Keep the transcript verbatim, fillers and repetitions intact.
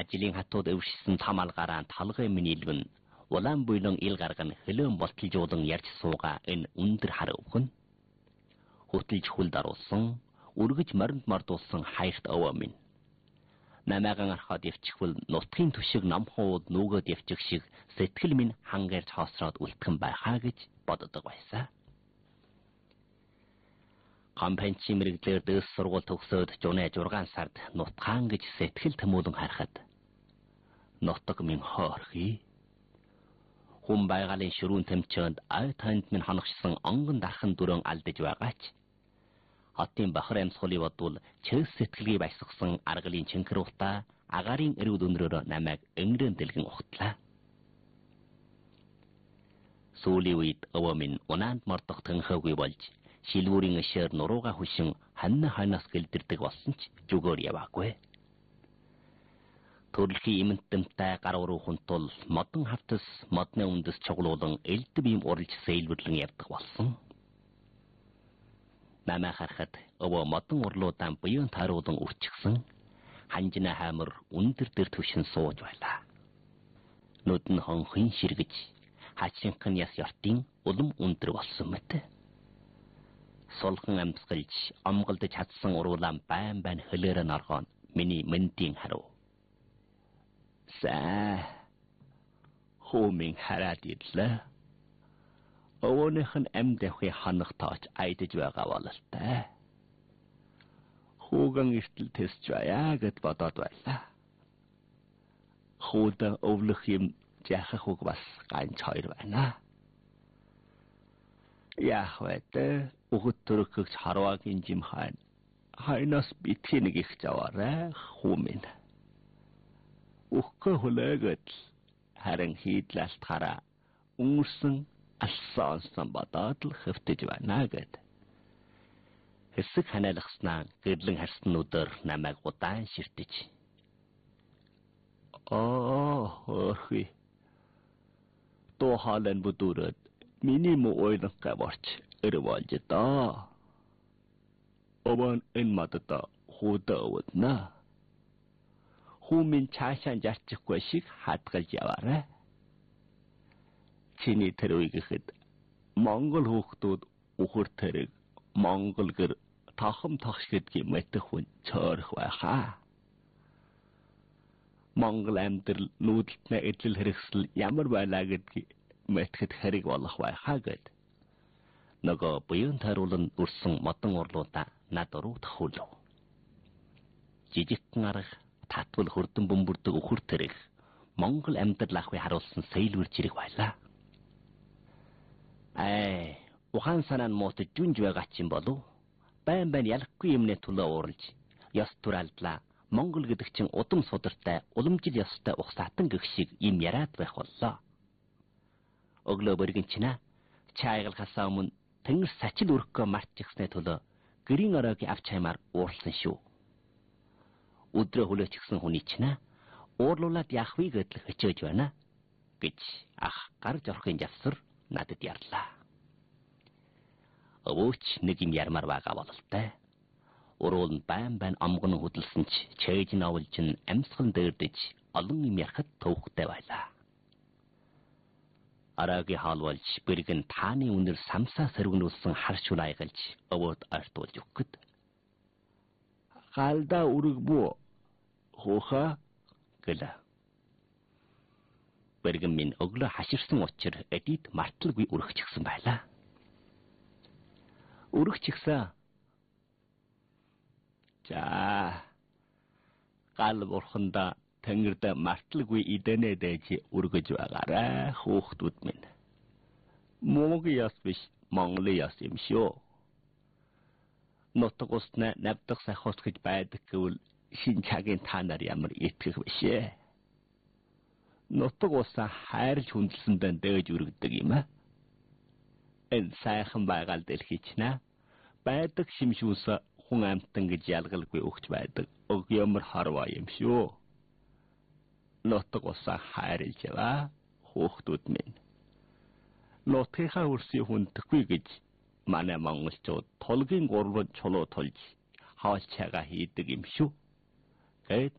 ажлын хатууд өвшсөн там алгаараа талгай минилгэн улаан буйлан ил гарган хөлөөн болтолжуулан ярьж сууга энэ өндөр хар өвгөн хөтөлж хүл даруулсан үргэж моринд мордуулсан хаягт өвөө минь намайган архаад явчихвал нутгийн түшиг намхууд нүгөөд явчих шиг сэтгэл минь хангаарч хоосроод үлтгэн байхаа гэж боддог байсан. Компанчи мэрэгдлэр дэс сургууль төгсөөд жунэ жургаан сард нутгаан гэж сэтгэл тэмүүлэн харахад нутаг минь хоорхий. Хүн байгалийн ширүүн тэмчээнд ай танд минь хоногшсон онгон дархан дүрэн алдаж байгаач. Хотын бахар амьсгалыг бодвол чэс сэтгэлгээ баясгсан аргалын чинхэр утаа агарын эрүүл өнрөөр намайг өнгөрөн дэлгэн ухтлаа. Сүүлийн үед өвөө минь унаанд мордох тэнхээгүй болж шилүүрийн ишээр нурууга хүшин ханна ханаас гэлдэрдэг болсон ч зүгөр яваагүй. Төрөлхийн имэнтэмтэй гар уруу хунтул модон хавтас модны үндэс чуглуулан элдэв юм уралж сэлбэрлэн явдаг болсон. Намайг харахад өвөө модон урлуудаан буян тааруулан үрчгсэн ханжина хаамар өндөр дөр түшин сууж байлаа. Нүд нь хонхын ширгэж хачинхан яс ёртын улам өндөр болсон мэт. Сулхан амьсгалж омголдож чадсан уруулаан байн байн хөлөөрөө норгоон миний мэндийн харав. Саа хөөмийн хараад ирлээ. Өвөөнийх нь амьд явахыг ханах тооч айдаж байгаа бололтой. Хүүгэн эртэл тэсч байя гэд бодоод байлаа. Хүүдэн өвлөх юм жахах үг бас ганц хоёр байна. Яах вэ? Угт төрөхөж харваагийн жим хаан. Хайнаас битгий нэг их жаваарай хүүмэн. Ухкө хүлээгээд харин хийдлалтахаараа өнгөрсөн алсаансан бодоод л хөвтөж байна гэд. Хэсэг ханиалгаснаа гэрлэн харсан өдөр намайг удаан ширтэж. Оо хөрхи. Тоо хаалан бүдүрэд миний муу ойлох гаварч өрөвөлж доо. Обон энэ мадата худаавна. Хүмин цаашаа жарчихгүй шиг хатгалж яваарай. Чиний тэр үегэхэд Монгол хүүхдүүд үхэр тэрэг Монгол гэр тахам тахш гэдгийг мэдэх хүн цөөрөх байхаа. Монгол амьдрал нүүдэлтнээ эдлэл хэрэгсэл ямар байлаа гэдгийг мэдхэд хэрэг болох байхаа гэд. Нөгөө буян тааруулан үрсэн модон урлуудаа над руу тахуулв. Жижигхэн арга татвал хурдан бөмбөрдөг үхэр тэрэг Монгол амьдрал ахыг харуулсан сэлвэр жирэг байлаа. Ай, ухаан санаан муутаж жүнж байгаа ч юм болов. Байн байн ялахгүй юмнээ төлөө ууралж, ёс туралдлаа. Монгол гэдэг чинь удам судартай, уламжил ёстой ухсаатан гэх шиг юм яриад байх боллоо. Өглөө бэргэн чинаа чайгал хасаа өмнө тэнгэр сачил өрөхгөө мартчихсны төлөө гэрийн оройг авч хаймаар уурлсан шүү. Өдрөө хүлээчихсэн хүний чинаа уурлуулад яах вэ гэдэл хичээж байна гэж ах гарч орохын завсар надад ярлаа. Өвөөч нэг юм ярмаар байгаа бололтой. Уруул нь байн байн амгон хөдөлсөн ч чэйж навлж нь амьсгал дээрдэж олон юм ярахад төвхтэй байлаа. Арагийн хаалвалж бэргэн тааны үнэр самсаа сэргэнүүлсэн хар шүн айгалж өвөөд артуулж өгөхөд. Галда үрэг бүү хөөха гэлээ. Бэргэн минь өглөө хаширсан учир эдид марталгүй үргэчихсэн байлаа. Үргэчихсэн. За гал бурханда тэнгэрдэ марталгүй идэнэ дэж үргэж байгаарай хүүхдүүд минь. Монголын яс биш Монголын яс юм шүү. Нутаг усна навдаг сахиус гэж байдаг гэвэл шин цагийн та нар ямар итгэх бишээ. Нутаг усаа хайрлж хүндэлсэндээ дээж үргэдэг юм аа. Энэ сайхан байгаль дэлхийчнэ. Байдаг шимшүүс хүн амтан гэж ялгалгүй өгч байдаг. Өг ямар харваа юм шүү. Нутаг усаа хайрлж яваа хүүхдүүд минь. Нутгийнхаа үрсийг хүндэхгүй гэж манай монголчууд тулгийн гурван чулуу тулж хаалчаага хийдэг юм шүү. Гэт